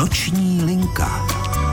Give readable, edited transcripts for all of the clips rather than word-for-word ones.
Noční linka.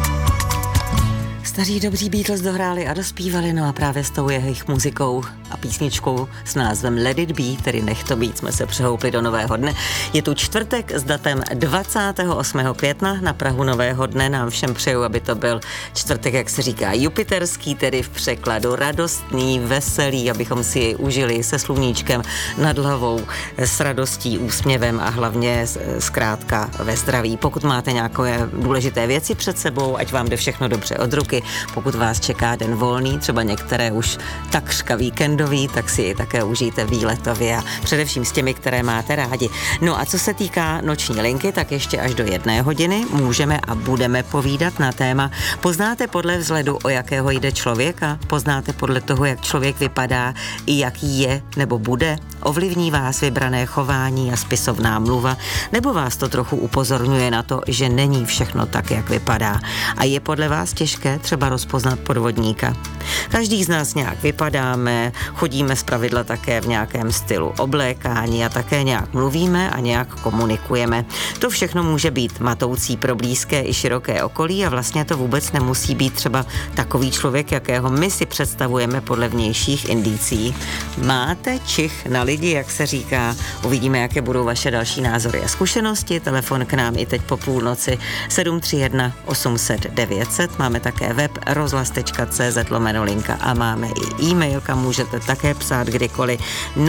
Staří dobří Beatles dohráli a dospívali, no a právě s tou jejich muzikou a písničkou s názvem Let It Be, tedy Nech to být, jsme se přehoupli do nového dne. Je tu čtvrtek s datem 28. května, na prahu nového dne nám všem přeju, aby to byl čtvrtek, jak se říká, jupiterský, tedy v překladu radostný, veselý, abychom si jej užili se sluníčkem nad hlavou, s radostí, úsměvem a hlavně zkrátka ve zdraví. Pokud máte nějaké důležité věci před sebou, ať vám jde všechno dobře od ruky. Pokud vás čeká den volný, třeba některé už takřka víkendový, tak si ji také užijte výletově a především s těmi, které máte rádi. No a co se týká noční linky, tak ještě až do 1 hodiny můžeme a budeme povídat na téma poznáte podle vzhledu, o jakého jde člověka? Poznáte podle toho, jak člověk vypadá i jaký je nebo bude? Ovlivní vás vybrané chování a spisovná mluva? Nebo vás to trochu upozorňuje na to, že není všechno tak, jak vypadá? A je podle vás těžké třeba rozpoznat podvodníka? Každý z nás nějak vypadáme, chodíme zpravidla také v nějakém stylu oblékání a také nějak mluvíme a nějak komunikujeme. To všechno může být matoucí pro blízké i široké okolí a vlastně to vůbec nemusí být třeba takový člověk, jakého my si představujeme podle vnějších indicí. Máte čich na lidi, jak se říká. Uvidíme, jaké budou vaše další názory a zkušenosti. Telefon k nám i teď po půlnoci 731 800 900. Máme také web rozhlas.cz/linka a máme i e-mail, kam můžete také psát kdykoliv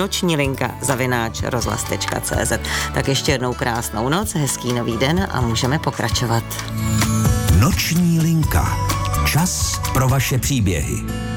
nočnilinka@rozhlas.cz. Tak ještě jednou krásnou noc, hezký nový den a můžeme pokračovat. Noční linka. Čas pro vaše příběhy.